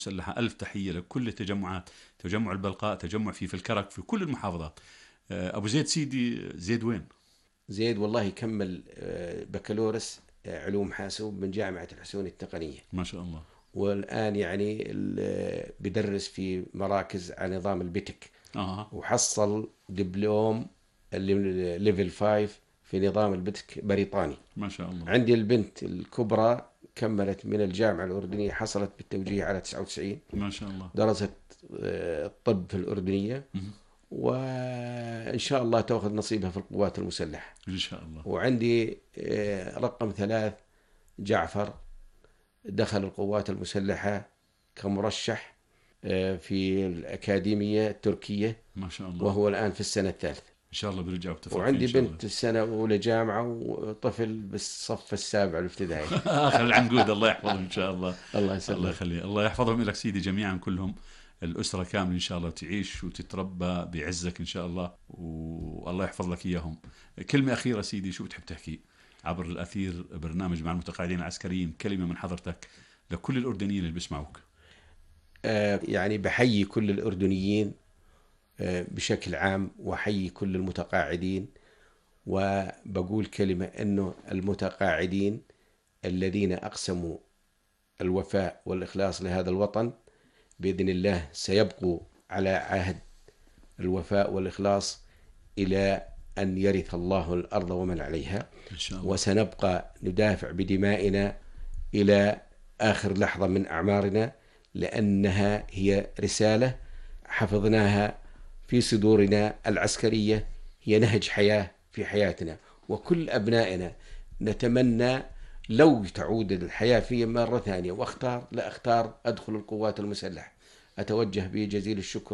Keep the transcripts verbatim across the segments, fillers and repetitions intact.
مسلحة. ألف تحية لكل التجمعات، تجمع البلقاء، تجمع في في الكرك، في كل المحافظات. أبو زيد سيدي، زيد وين؟ زيد والله كمل بكالوريوس علوم حاسوب من جامعة الحسين التقنية، ما شاء الله. والآن يعني بدرس في مراكز على نظام البتك. آه. وحصل دبلوم اللي ليفل فايف في نظام البتك بريطاني. ما شاء الله. عندي البنت الكبرى كملت من الجامعة الأردنية، حصلت بالتوجيه على تسعة وتسعين. ما شاء الله. درست الطب في الأردنية، مم. وإن شاء الله تأخذ نصيبها في القوات المسلحة إن شاء الله. وعندي رقم ثلاث جعفر دخل القوات المسلحة كمرشح في الأكاديمية التركية، ما شاء الله. وهو الآن في السنة الثالثة. إن شاء الله بيرجع بتفرق. وعندي بنت السنة الأولى جامعة، وطفل بالصف السابع الابتدائي. آخر العنقود، الله يحفظهم إن شاء الله. الله يسلمك. الله يخليه، الله يحفظهم لك سيدي جميعا كلهم، الأسرة كاملة إن شاء الله، تعيش وتتربى بعزك إن شاء الله، والله يحفظ لك إياهم. كلمة أخيرة سيدي، شو بتحب تحكي عبر الأثير برنامج مع المتقاعدين العسكريين؟ كلمة من حضرتك لكل الأردنيين اللي بيسمعوك. آه يعني بحيي كل الأردنيين آه بشكل عام، وحيي كل المتقاعدين، وبقول كلمة أنه المتقاعدين الذين أقسموا الوفاء والإخلاص لهذا الوطن بإذن الله سيبقوا على عهد الوفاء والإخلاص إلى أن يرث الله الأرض ومن عليها إن شاء الله. وسنبقى ندافع بدمائنا إلى آخر لحظة من أعمارنا، لأنها هي رسالة حفظناها في صدورنا العسكرية، هي نهج حياة في حياتنا. وكل أبنائنا نتمنى لو تعود الحياة في مرة ثانية، واختار لا اختار أدخل القوات المسلحة. أتوجه بجزيل الشكر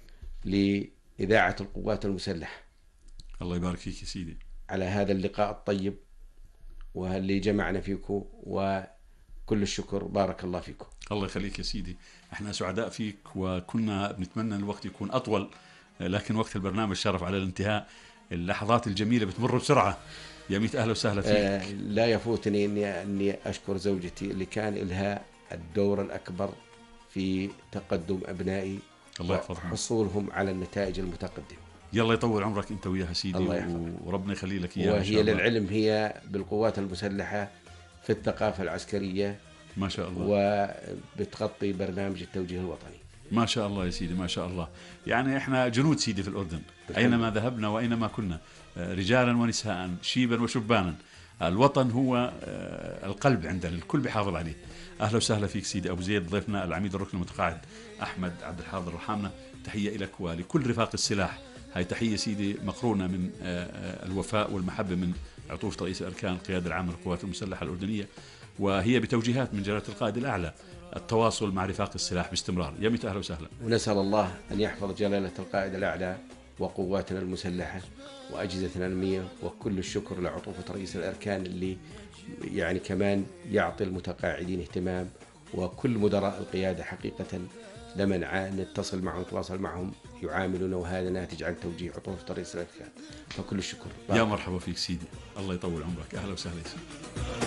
لإذاعة القوات المسلحة. الله يبارك فيك يا سيدي على هذا اللقاء الطيب واللي جمعنا فيكم، وكل الشكر، بارك الله فيكم. الله يخليك يا سيدي، احنا سعداء فيك، وكنا بنتمنى الوقت يكون أطول، لكن وقت البرنامج شرف على الانتهاء. اللحظات الجميلة بتمر بسرعة. يا ميت أهلا وسهلا فيك. آه لا يفوتني إني, إني أشكر زوجتي اللي كان لها الدور الأكبر في تقدم أبنائي وحصولهم على النتائج المتقدمة. يلا يطول عمرك أنت وياها سيدي، الله وربنا يخلي لك إياها. وهي للعلم هي بالقوات المسلحة في الثقافة العسكرية ما شاء الله، وبتغطي برنامج التوجيه الوطني. ما شاء الله يا سيدي، ما شاء الله. يعني إحنا جنود سيدي في الأردن، أينما ذهبنا وأينما كنا، رجالا ونساء، شيبا وشبانا، الوطن هو القلب عندنا، الكل بيحافظ عليه. أهلا وسهلا فيك سيدي أبو زيد، ضيفنا العميد الركن المتقاعد أحمد عبد الحاضر رحامنا. تحية لك ولكل رفاق السلاح. هاي تحية سيدي مقرونة من الوفاء والمحبة من عطوفة رئيس الأركان القيادة العامة للقوات المسلحة الأردنية، وهي بتوجيهات من جلالة القائد الأعلى التواصل مع رفاق السلاح باستمرار. يا ميت أهلا وسهلا. ونسأل الله أن يحفظ جلالة القائد الأعلى وقواتنا المسلحة وأجهزتنا الأمنية، وكل الشكر لعطوفة رئيس الأركان اللي يعني كمان يعطي المتقاعدين اهتمام، وكل مدراء القيادة حقيقة لما نتصل معهم نتواصل معهم يعاملونه، وهذا ناتج عن توجيه عطوفة رئيس الأركان. فكل الشكر. يا مرحبا فيك سيدي، الله يطول عمرك. أهلا وسهلا سيدي.